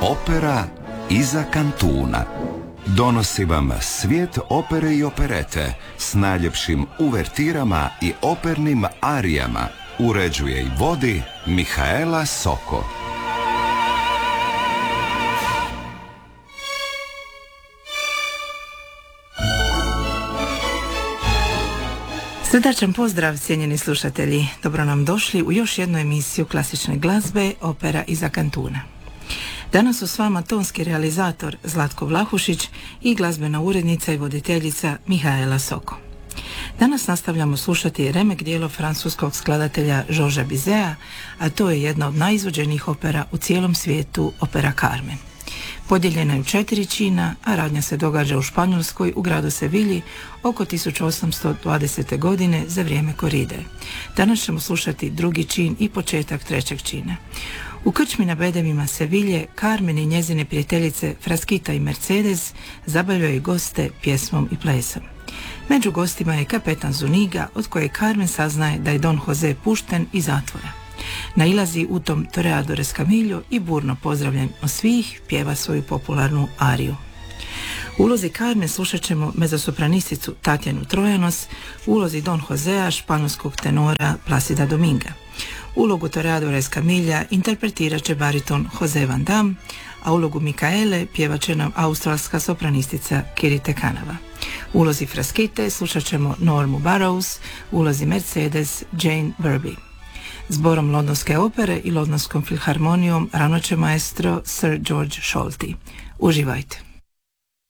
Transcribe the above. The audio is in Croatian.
Opera iza kantuna. Donosi vam svijet opere i operete s najljepšim uvertirama i opernim arijama. Uređuje i vodi Mihaela Soko. Srdačan pozdrav, cijenjeni slušatelji. Dobro nam došli u još jednu emisiju klasične glazbe Opera iza kantuna. Danas su s vama tonski realizator Zlatko Vlahušić i glazbena urednica i voditeljica Mihaela Soko. Danas nastavljamo slušati remek djelo francuskog skladatelja Georgesa Bizeta, a to je jedna od najizvođenijih opera u cijelom svijetu, opera Carmen. Podijeljena je u 4 čina, a radnja se događa u Španjolskoj, u gradu Sevilji, oko 1820. godine za vrijeme koride. Danas ćemo slušati drugi čin i početak trećeg čina. U krčmi na bedemima Sevilje, Carmen i njezine prijateljice Frasquita i Mercedes zabavljaju goste pjesmom i plesom. Među gostima je kapetan Zuniga, od koje Carmen saznaje da je Don Jose pušten iz zatvora. Nailazi u tom Toreador Escamillo i burno pozdravljen od svih pjeva svoju popularnu ariju. U ulozi Carmen slušat ćemo mezzosopranisticu Tatjanu Trojanos, u ulozi Don Josea španjolskog tenora Plácida Dominga. Ulogu Toreadora Escamilla interpretirat će bariton Jose Van Damme, a ulogu Mikaele pjevat će nam australska sopranistica Kirite Kanava. U ulozi Frasquite slušat ćemo Normu Burroughs, u ulozi Mercedes Jane Burby. Zborom Londonske opere i Londonskom filharmonijom ravnat će maestro Sir George Scholti. Uživajte!